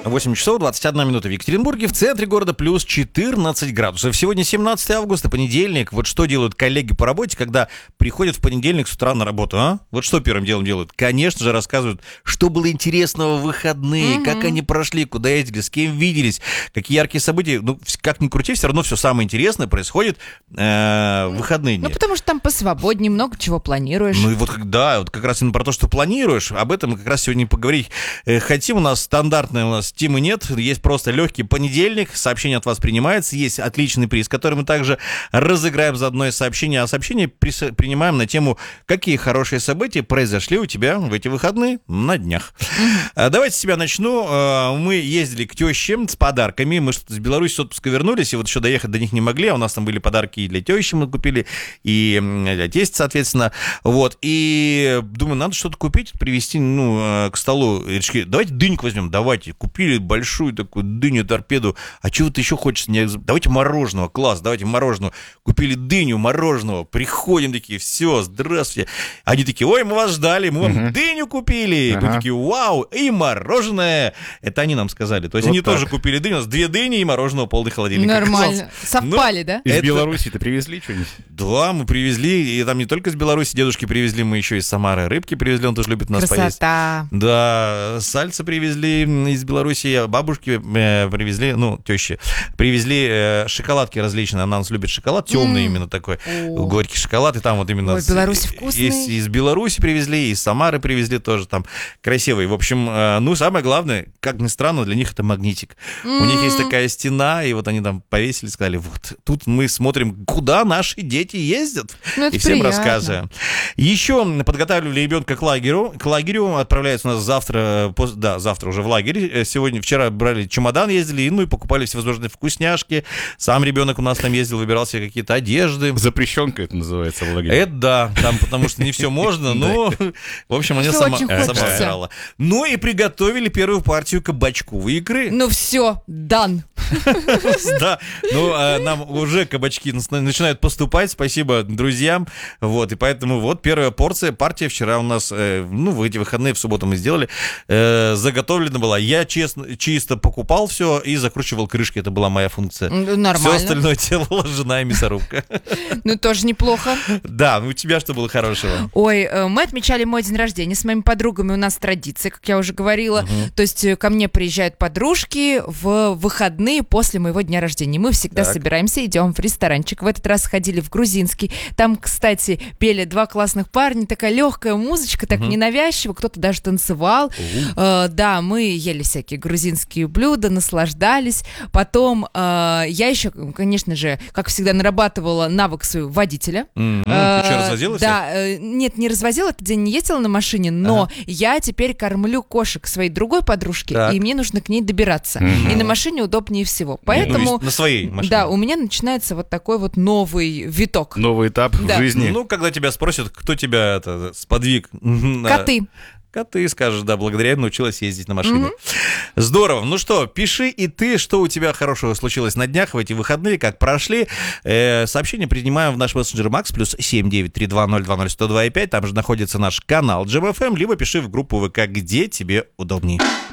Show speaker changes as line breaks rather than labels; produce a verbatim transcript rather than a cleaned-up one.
восемь часов двадцать одна минута в Екатеринбурге, в центре города плюс четырнадцать градусов. Сегодня семнадцатое августа, понедельник. Вот что делают коллеги по работе, когда приходят в понедельник с утра на работу, а? Вот что первым делом делают? Конечно же, рассказывают, что было интересного в выходные, mm-hmm. как они прошли, куда ездили, с кем виделись, какие яркие события. Ну, как ни крути, все равно все самое интересное происходит э, в выходные дни.
Ну, потому что там посвободнее, много чего планируешь.
Ну, и вот, да, вот как раз именно про то, что планируешь, об этом мы как раз сегодня поговорить э, хотим. У нас стандартная у нас темы нет, есть просто легкий понедельник, сообщение от вас принимается, есть отличный приз, который мы также разыграем за одно из сообщений, а сообщение при- принимаем на тему, какие хорошие события произошли у тебя в эти выходные на днях. Mm-hmm. Давайте с себя начну. Мы ездили к теще с подарками, мы что-то с Беларуси с отпуска вернулись, и вот еще доехать до них не могли, а у нас там были подарки и для тещи мы купили, и для тестя, соответственно, вот, и думаю, надо что-то купить, привезти, ну, к столу, решили, давайте дыньку возьмем, давайте, купили большую такую дыню-торпеду, а чего-то еще хочется, не... давайте мороженого, класс, давайте мороженого, купили дыню, мороженого, приходим такие, все, здравствуйте, они такие, ой, мы вас ждали, мы вам uh-huh. дыню купили, uh-huh. мы такие, вау, и мороженое, это они нам сказали, то есть вот они так. тоже купили дыню, у нас две дыни и мороженого полный холодильник.
Нормально, совпали, ну, да?
Из
это...
Беларуси-то привезли что-нибудь?
Да, мы привезли, и там не только из Беларуси дедушки привезли, мы еще из Самары рыбки привезли, он тоже любит нас
Красота.
поесть. Да, сальца привезли из Беларуси, бабушки э, привезли, ну, тещи, привезли э, шоколадки различные, она нас любит шоколад, темный mm. именно такой, О. горький шоколад, и там вот именно...
Ой,
с,
Беларусь вкусный.
Из, из Беларуси привезли, из Самары привезли тоже там красивый. В общем, э, ну, самое главное, как ни странно, для них это магнитик. Mm. У них есть такая стена, и вот они там повесили, сказали, вот, тут мы смотрим, куда наши дети ездят,
ну,
и всем
приятно.
рассказываем. Еще подготавливали ребенка к лагерю, к лагерю, отправляется у нас завтра, пост, да, завтра уже в лагерь, сегодня, вчера брали чемодан, ездили, ну и покупали всевозможные вкусняшки. Сам ребенок у нас там ездил, выбирал себе какие-то одежды.
Запрещенка это называется в лагере.
Это да, там потому что не все можно, но, в общем, она сама выбирала. Ну и приготовили первую партию кабачковой икры.
Ну все, дан.
Да, ну нам уже кабачки начинают поступать, спасибо друзьям, вот, и поэтому вот первая порция, партия вчера у нас, ну, в эти выходные, в субботу мы сделали, заготовлена была. Я честно, чисто покупал все и закручивал крышки. Это была моя функция.
Нормально.
Все остальное делала жена и мясорубка.
Ну, тоже неплохо.
Да, ну у тебя что было хорошего?
Ой, мы отмечали мой день рождения с моими подругами. У нас традиция, как я уже говорила. Угу. То есть ко мне приезжают подружки в выходные после моего дня рождения. Мы всегда так. собираемся, идем в ресторанчик. В этот раз ходили в грузинский. Там, кстати, пели два классных парня. Такая легкая музычка, так угу. ненавязчиво. Кто-то даже танцевал. Угу. Э, да, мы ели всякие грузинские блюда, наслаждались. Потом э, я еще, конечно же, как всегда, нарабатывала навык своего водителя.
Mm-hmm. Э, Ты что, развозила всех?
Да, э, нет, не развозила, этот день не ездила на машине, но ага. я теперь кормлю кошек своей другой подружки, так. и мне нужно к ней добираться. Mm-hmm. И на машине удобнее всего. Поэтому...
Ну, на своей машине.
Да, у меня начинается вот такой вот новый виток.
Новый этап да. в жизни.
Ну, когда тебя спросят, кто тебя это, сподвиг.
Коты.
Ты скажешь, да, благодаря им научилась ездить на машине. Mm-hmm. Здорово. Ну что, пиши и ты, что у тебя хорошего случилось на днях в эти выходные, как прошли. Э, сообщение принимаем в наш мессенджер Макс, плюс семь девять три два ноль два ноль сто два и пять. Там же находится наш канал джем эф эм, либо пиши в группу ВК, где тебе удобнее.